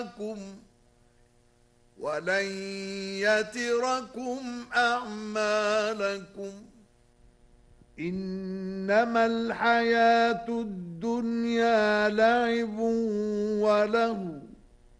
ولن يتركم أعمالكم إنما الحياة الدنيا لعب وله